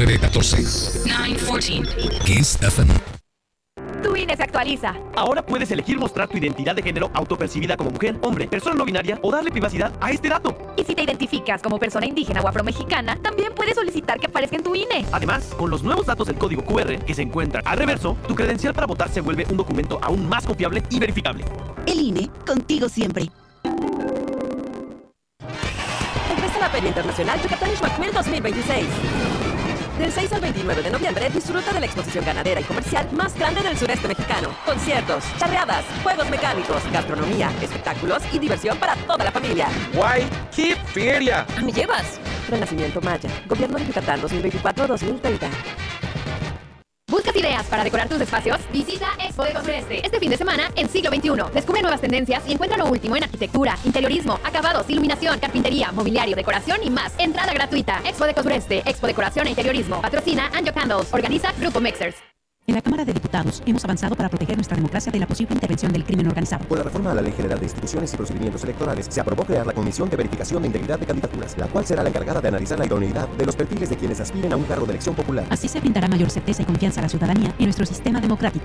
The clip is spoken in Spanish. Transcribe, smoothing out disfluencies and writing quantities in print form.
914. 914. Kiss FM. Tu INE se actualiza. Ahora puedes elegir mostrar tu identidad de género autopercibida como mujer, hombre, persona no binaria o darle privacidad a este dato. Y si te identificas como persona indígena o afromexicana, también puedes solicitar que aparezca en tu INE. Además, con los nuevos datos del código QR que se encuentran al reverso, tu credencial para votar se vuelve un documento aún más confiable y verificable. El INE, contigo siempre. Regresa la Feria Internacional Yucatán Ixmaquil 2026. Del 6 al 29 de noviembre, disfruta de la exposición ganadera y comercial más grande del sureste mexicano. Conciertos, charreadas, juegos mecánicos, gastronomía, espectáculos y diversión para toda la familia. ¡Guay! ¡Qué feria! ¿Me llevas? Renacimiento Maya. Gobierno de Yucatán 2024-2030. ¿Buscas ideas para decorar tus espacios? Visita Expo Deco Sureste este fin de semana en Siglo XXI. Descubre nuevas tendencias y encuentra lo último en arquitectura, interiorismo, acabados, iluminación, carpintería, mobiliario, decoración y más. Entrada gratuita. Expo Deco Sureste, Expo Decoración e Interiorismo. Patrocina Anjo Candles. Organiza Grupo Mexers. En la Cámara de Diputados hemos avanzado para proteger nuestra democracia de la posible intervención del crimen organizado. Por la reforma a la Ley General de Instituciones y Procedimientos Electorales, se aprobó crear la Comisión de Verificación de Integridad de Candidaturas, la cual será la encargada de analizar la idoneidad de los perfiles de quienes aspiren a un cargo de elección popular. Así se brindará mayor certeza y confianza a la ciudadanía en nuestro sistema democrático.